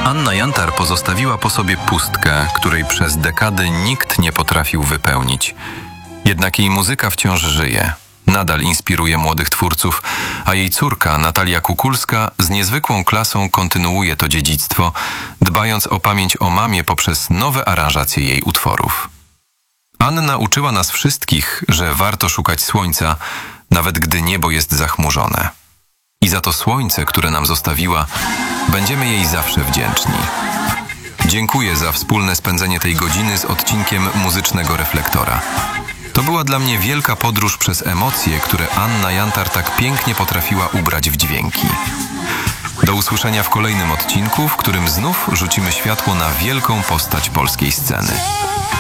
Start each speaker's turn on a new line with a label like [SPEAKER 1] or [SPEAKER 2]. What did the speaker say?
[SPEAKER 1] Anna Jantar pozostawiła po sobie pustkę, której przez dekady nikt nie potrafił wypełnić. Jednak jej muzyka wciąż żyje. Nadal inspiruje młodych twórców, a jej córka Natalia Kukulska z niezwykłą klasą kontynuuje to dziedzictwo, dbając o pamięć o mamie poprzez nowe aranżacje jej utworów. Anna uczyła nas wszystkich, że warto szukać słońca, nawet gdy niebo jest zachmurzone. I za to słońce, które nam zostawiła, będziemy jej zawsze wdzięczni. Dziękuję za wspólne spędzenie tej godziny z odcinkiem Muzycznego Reflektora. To była dla mnie wielka podróż przez emocje, które Anna Jantar tak pięknie potrafiła ubrać w dźwięki. Do usłyszenia w kolejnym odcinku, w którym znów rzucimy światło na wielką postać polskiej sceny.